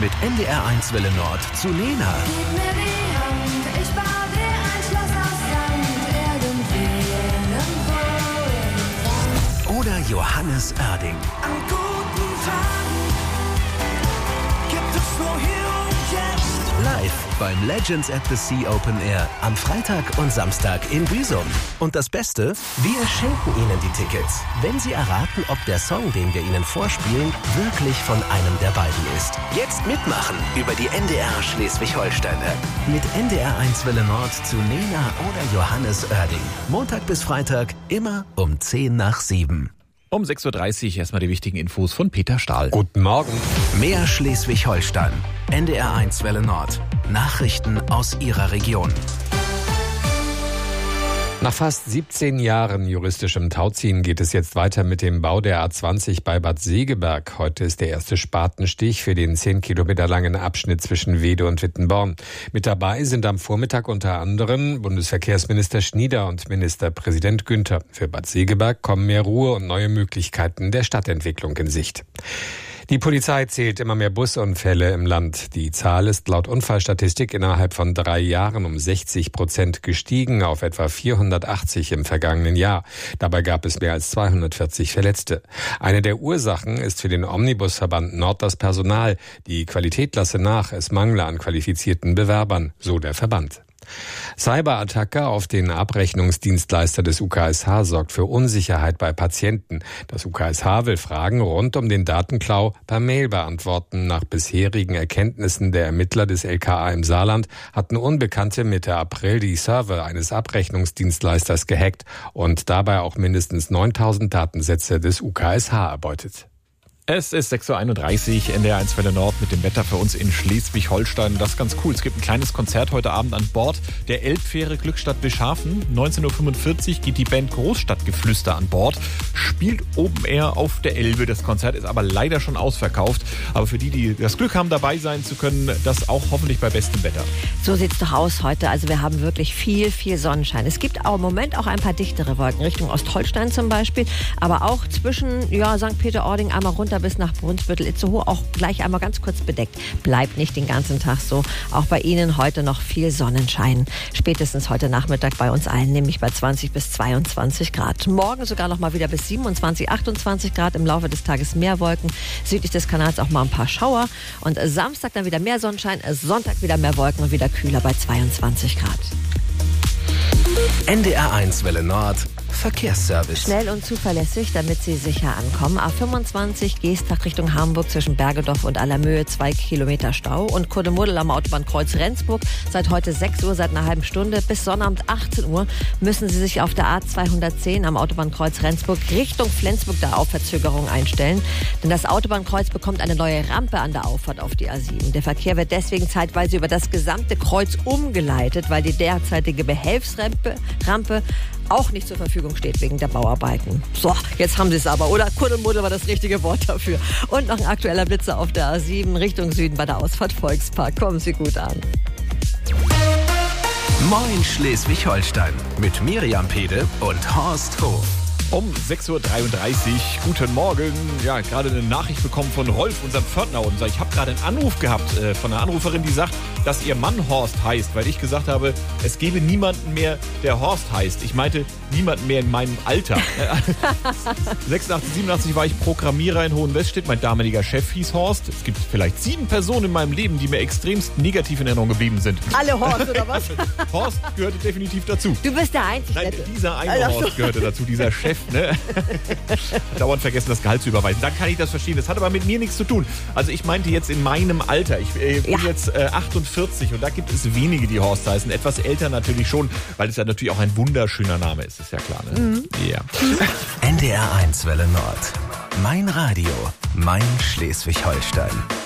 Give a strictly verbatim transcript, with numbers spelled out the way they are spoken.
mit N D R eins Welle Nord zu Lena. Gib mir die Hand, ich baue dir ein Schloss aus Sand, irgendwie irgendwo. Oder Johannes Oerding. An guten Tagen gibt es nur hier und jetzt. Live beim Legends at the Sea Open Air am Freitag und Samstag in Büsum. Und das Beste, wir schenken Ihnen die Tickets, wenn Sie erraten, ob der Song, den wir Ihnen vorspielen, wirklich von einem der beiden ist. Jetzt mitmachen über die N D R Schleswig-Holstein-App. Mit N D R eins Welle Nord zu Lena oder Johannes Oerding. Montag bis Freitag, immer um zehn nach sieben. Um sechs Uhr dreißig erstmal die wichtigen Infos von Peter Stahl. Guten Morgen. Mehr Schleswig-Holstein. N D R eins Welle Nord. Nachrichten aus Ihrer Region. Nach fast siebzehn Jahren juristischem Tauziehen geht es jetzt weiter mit dem Bau der A zwanzig bei Bad Segeberg. Heute ist der erste Spatenstich für den zehn Kilometer langen Abschnitt zwischen Weede und Wittenborn. Mit dabei sind am Vormittag unter anderem Bundesverkehrsminister Schnieder und Ministerpräsident Günther. Für Bad Segeberg kommen mehr Ruhe und neue Möglichkeiten der Stadtentwicklung in Sicht. Die Polizei zählt immer mehr Busunfälle im Land. Die Zahl ist laut Unfallstatistik innerhalb von drei Jahren um sechzig Prozent gestiegen auf etwa vierhundertachtzig im vergangenen Jahr. Dabei gab es mehr als zweihundertvierzig Verletzte. Eine der Ursachen ist für den Omnibusverband Nord das Personal. Die Qualität lasse nach, es mangle an qualifizierten Bewerbern, so der Verband. Cyberattacke auf den Abrechnungsdienstleister des U K S H sorgt für Unsicherheit bei Patienten. Das U K S H will Fragen rund um den Datenklau per Mail beantworten. Nach bisherigen Erkenntnissen der Ermittler des L K A im Saarland hatten Unbekannte Mitte April die Server eines Abrechnungsdienstleisters gehackt und dabei auch mindestens neuntausend Datensätze des U K S H erbeutet. Es ist sechs Uhr einunddreißig, N D R eins Welle Nord mit dem Wetter für uns in Schleswig-Holstein. Das ist ganz cool. Es gibt ein kleines Konzert heute Abend an Bord der Elbfähre Glückstadt-Wilschafen. neunzehn Uhr fünfundvierzig geht die Band Großstadtgeflüster an Bord. Spielt Open Air auf der Elbe. Das Konzert ist aber leider schon ausverkauft. Aber für die, die das Glück haben, dabei sein zu können, das auch hoffentlich bei bestem Wetter. So sieht's doch aus heute. Also wir haben wirklich viel, viel Sonnenschein. Es gibt auch im Moment auch ein paar dichtere Wolken, Richtung Ostholstein zum Beispiel. Aber auch zwischen ja, Sankt Peter-Ording einmal runter bis nach Brunsbüttel, Itzehoe auch gleich einmal ganz kurz bedeckt. Bleibt nicht den ganzen Tag so. Auch bei Ihnen heute noch viel Sonnenschein. Spätestens heute Nachmittag bei uns allen, nämlich bei zwanzig bis zweiundzwanzig Grad. Morgen sogar noch mal wieder bis siebenundzwanzig, achtundzwanzig Grad. Im Laufe des Tages mehr Wolken. Südlich des Kanals auch mal ein paar Schauer. Und Samstag dann wieder mehr Sonnenschein. Sonntag wieder mehr Wolken und wieder kühler bei zweiundzwanzig Grad. N D R eins Welle Nord. Verkehrsservice. Schnell und zuverlässig, damit Sie sicher ankommen. A fünfundzwanzig Geestach Richtung Hamburg zwischen Bergedorf und Allermöhe, zwei Kilometer Stau. Und Kuddemuddel am Autobahnkreuz Rendsburg seit heute sechs Uhr, seit einer halben Stunde bis Sonnabend achtzehn Uhr müssen Sie sich auf der A zweihundertzehn am Autobahnkreuz Rendsburg Richtung Flensburg da auf Verzögerung einstellen. Denn das Autobahnkreuz bekommt eine neue Rampe an der Auffahrt auf die A sieben. Der Verkehr wird deswegen zeitweise über das gesamte Kreuz umgeleitet, weil die derzeitige Behelfsrampe Rampe auch nicht zur Verfügung steht wegen der Bauarbeiten. So, jetzt haben Sie es aber, oder? Kuddelmuddel war das richtige Wort dafür. Und noch ein aktueller Blitzer auf der A sieben Richtung Süden bei der Ausfahrt Volkspark. Kommen Sie gut an. Moin Schleswig-Holstein mit Miriam Pede und Horst Hof. Um sechs Uhr dreiunddreißig, guten Morgen. Ja, gerade eine Nachricht bekommen von Rolf, unserem Pförtner. Und ich habe gerade einen Anruf gehabt äh, von einer Anruferin, die sagt, dass ihr Mann Horst heißt, weil ich gesagt habe, es gebe niemanden mehr, der Horst heißt. Ich meinte, niemanden mehr in meinem Alter. sechsundachtzig, siebenundachtzig war ich Programmierer in Hohenweststedt. Mein damaliger Chef hieß Horst. Es gibt vielleicht sieben Personen in meinem Leben, die mir extremst negativ in Erinnerung geblieben sind. Alle Horst, oder was? Horst gehörte definitiv dazu. Du bist der Einzige. Nein, dieser eine Horst gehörte dazu, dieser Chef. Ne? Dauernd vergessen, das Gehalt zu überweisen. Dann kann ich das verstehen. Das hat aber mit mir nichts zu tun. Also ich meinte jetzt in meinem Alter. Ich äh, bin ja. jetzt äh, achtundvierzig und da gibt es wenige, die Horst heißen. Etwas älter natürlich schon, weil es ja natürlich auch ein wunderschöner Name ist. Ist ja klar, ne? Mhm. Ja. N D R eins Welle Nord. Mein Radio. Mein Schleswig-Holstein.